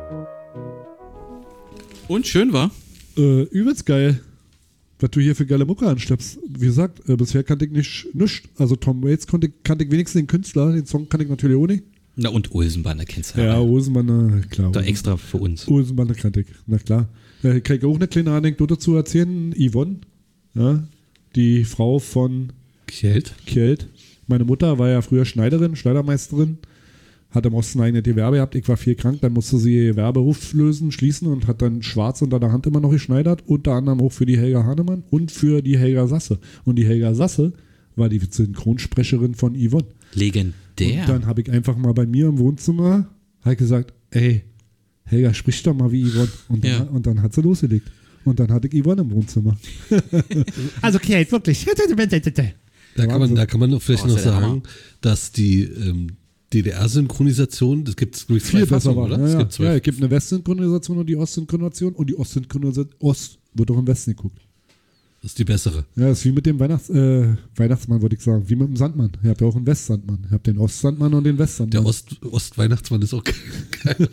Und schön war. Übelst geil, was du hier für geile Mucke anschleppst. Wie gesagt, bisher kannte ich nichts. Also Tom Waits kannte ich wenigstens den Künstler, den Song kannte ich natürlich auch nicht. Na und Olsenbanner kennst du ja. Ja, Olsenbanner, klar. Da extra für uns. Olsenbanner kannte ich, na klar. Kann ich auch eine kleine Anekdote zu erzählen. Yvonne, ja, die Frau von Kjeld. Meine Mutter war ja früher Schneidermeisterin. Hat im Osten ein Gewerbe gehabt, ich war viel krank, dann musste sie ihr Gewerberuf schließen und hat dann schwarz unter der Hand immer noch geschneidert, unter anderem auch für die Helga Hahnemann und für die Helga Sasse. Und die Helga Sasse war die Synchronsprecherin von Yvonne. Legendär. Und dann habe ich einfach mal bei mir im Wohnzimmer halt gesagt, ey, Helga, sprich doch mal wie Yvonne. Und dann hat sie losgelegt. Und dann hatte ich Yvonne im Wohnzimmer. Also okay, wirklich. Da kann man vielleicht noch sagen, dass die DDR-Synchronisation, das gibt es durch zwei Fassungen, oder? Es gibt eine Westsynchronisation und die Ostsynchronisation. Und die Ost wird auch im Westen geguckt. Das ist die bessere. Ja, das ist wie mit dem Weihnachtsmann, würde ich sagen. Wie mit dem Sandmann. Ihr habt ja auch einen Westsandmann. Ihr habt den Ostsandmann und den Westsandmann. Der Ost-Weihnachtsmann ist auch geil.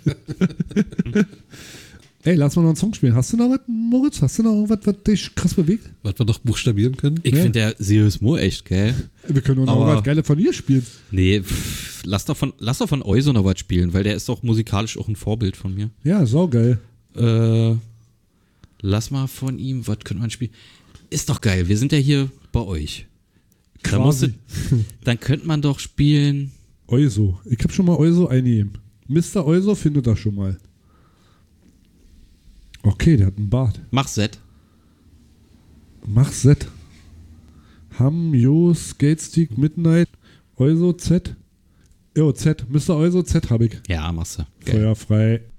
Ey, lass mal noch einen Song spielen. Hast du noch was, Moritz? Hast du noch irgendwas, was dich krass bewegt? Was wir noch buchstabieren können? Ich finde der Sirius Moore echt geil. Wir können auch noch was Geiles von dir spielen. Nee, lass doch von Euso noch was spielen, weil der ist doch musikalisch auch ein Vorbild von mir. Ja, saugeil. Lass mal von ihm, was könnte man spielen? Ist doch geil, wir sind ja hier bei euch. Dann könnte man doch spielen. Euso. Ich habe schon mal Euso eingegeben. Mr. Euso findet das schon mal. Okay, der hat einen Bart. Mach Set. Ham, Jo, Skatestick, Midnight, Euso, Z. Jo, Z. Mr. Euso, Z habe ich. Ja, machst du. Feuerfrei.